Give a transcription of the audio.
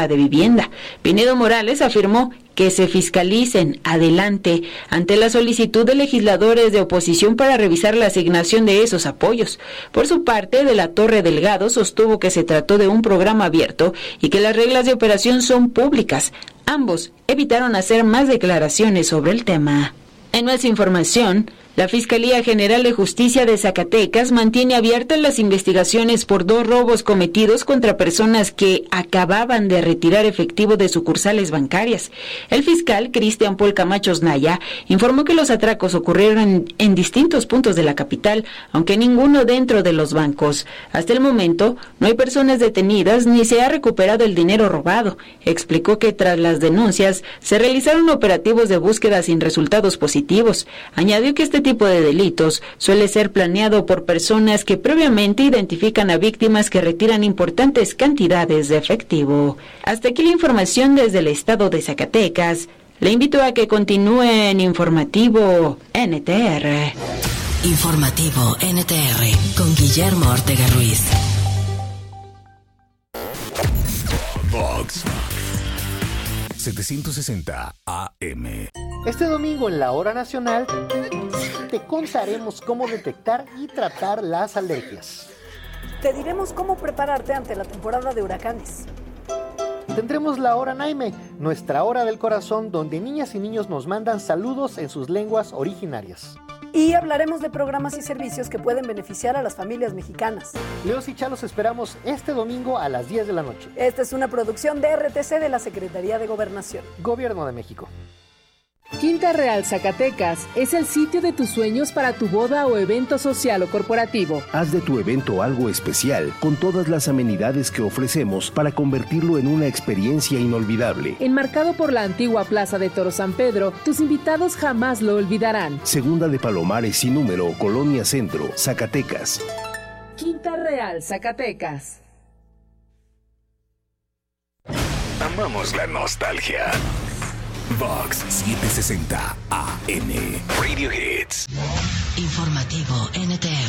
de vivienda. Pinedo Morales afirmó que se fiscalicen adelante ante la solicitud de legisladores de oposición para revisar la asignación de esos apoyos. Por su parte, de la Torre Delgado sostuvo que se trató de un programa abierto y que las reglas de operación son públicas. Ambos evitaron hacer más declaraciones sobre el tema. En más información, la Fiscalía General de Justicia de Zacatecas mantiene abiertas las investigaciones por 2 robos cometidos contra personas que acababan de retirar efectivo de sucursales bancarias. El fiscal Cristian Paul Camacho Naya informó que los atracos ocurrieron en distintos puntos de la capital, aunque ninguno dentro de los bancos. Hasta el momento, no hay personas detenidas ni se ha recuperado el dinero robado. Explicó que tras las denuncias se realizaron operativos de búsqueda sin resultados positivos. Añadió que este tipo de delitos suele ser planeado por personas que previamente identifican a víctimas que retiran importantes cantidades de efectivo. Hasta aquí la información desde el estado de Zacatecas. Le invito a que continúe en Informativo NTR. Informativo NTR con Guillermo Ortega Ruiz. Vox 760 AM. Este domingo en la Hora Nacional te contaremos cómo detectar y tratar las alergias. Te diremos cómo prepararte ante la temporada de huracanes. Tendremos la Hora Naime, nuestra hora del corazón, donde niñas y niños nos mandan saludos en sus lenguas originarias. Y hablaremos de programas y servicios que pueden beneficiar a las familias mexicanas. Leos y Chalos esperamos este domingo a las 10 de la noche. Esta es una producción de RTC de la Secretaría de Gobernación. Gobierno de México. Quinta Real Zacatecas es el sitio de tus sueños para tu boda o evento social o corporativo. Haz de tu evento algo especial con todas las amenidades que ofrecemos para convertirlo en una experiencia inolvidable. Enmarcado por la antigua Plaza de Toro San Pedro, tus invitados jamás lo olvidarán. Segunda de Palomares sin número, Colonia Centro, Zacatecas. Quinta Real Zacatecas. Amamos la nostalgia. Vox 760 AM. Radio Hits. Informativo NTR.